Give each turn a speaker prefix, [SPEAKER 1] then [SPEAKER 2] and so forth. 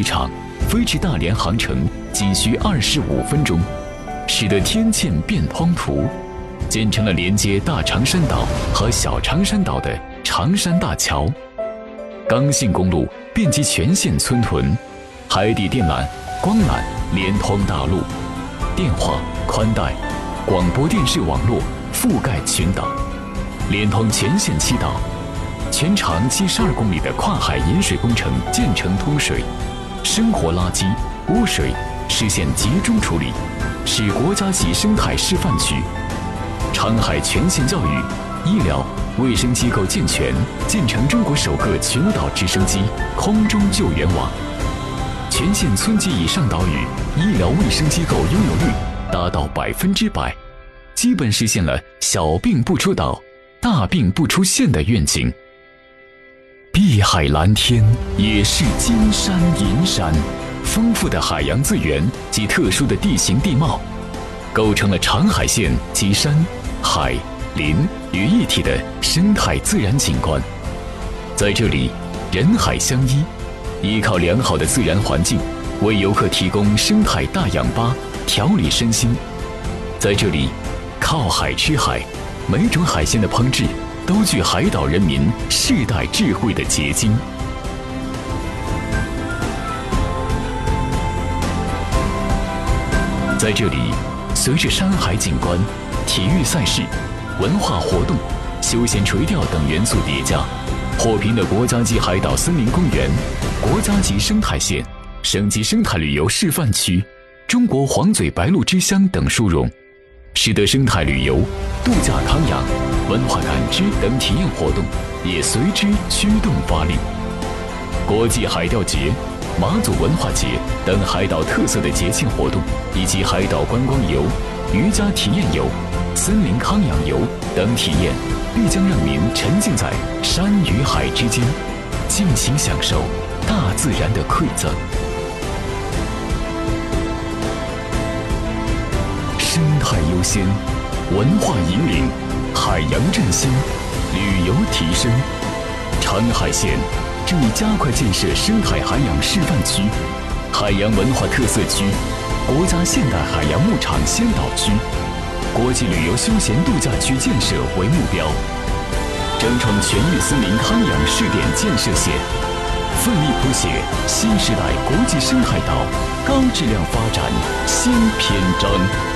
[SPEAKER 1] 机场飞至大连航程仅需25分钟，使得天堑变滂沱，建成了连接大长山岛和小长山岛的长山大桥。刚性公路遍及全县村屯，海底电缆、光缆连通大陆，电话、宽带、广播电视网络覆盖群岛，连通全县7岛。全长72公里的跨海引水工程建成通水，生活垃圾、污水实现集中处理，是国家级生态示范区。长海全县教育、医疗、卫生机构健全，建成中国首个群岛直升机空中救援网。全县村级以上岛屿医疗卫生机构拥有率达到100%，基本实现了小病不出岛、大病不出县的愿景。碧海蓝天也是金山银山，丰富的海洋资源及特殊的地形地貌，构成了长海县集山、海、林于一体的生态自然景观。在这里，人海相依，依靠良好的自然环境，为游客提供生态大氧吧，调理身心。在这里，靠海吃海，每种海鲜的烹制都具海岛人民世代智慧的结晶。在这里，随着山海景观、体育赛事、文化活动、休闲垂钓等元素叠加，获评的国家级海岛森林公园、国家级生态县、省级生态旅游示范区、中国黄嘴白鹭之乡等殊荣，使得生态旅游、度假康养、文化感知等体验活动也随之驱动发力。国际海钓节、马祖文化节等海岛特色的节庆活动，以及海岛观光游、渔家体验游、森林康养游等体验，必将让您沉浸在山与海之间，尽情享受大自然的馈赠。生态优先，文化引领，海洋振兴，旅游提升。长海县正以加快建设生态涵养示范区、海洋文化特色区、国家现代海洋牧场先导区、国际旅游休闲度假区建设为目标，争创全域森林康养试点建设线，奋力谱写新时代国际生态岛高质量发展新篇章。